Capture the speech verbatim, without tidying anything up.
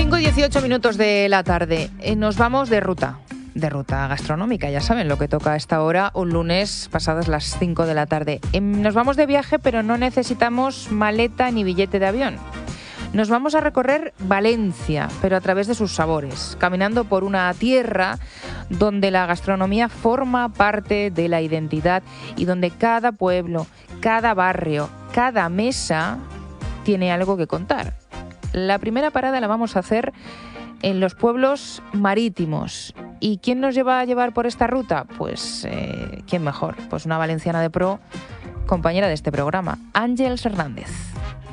cinco y dieciocho minutos de la tarde. Eh, nos vamos de ruta, de ruta gastronómica. Ya saben lo que toca a esta hora, un lunes pasadas las cinco de la tarde. Eh, nos vamos de viaje, pero no necesitamos maleta ni billete de avión. Nos vamos a recorrer Valencia, pero a través de sus sabores, caminando por una tierra donde la gastronomía forma parte de la identidad y donde cada pueblo, cada barrio, cada mesa tiene algo que contar. La primera parada la vamos a hacer en los pueblos marítimos. ¿Y quién nos lleva a llevar por esta ruta? Pues, eh, ¿quién mejor? Pues una valenciana de pro, compañera de este programa, Àngels Hernández.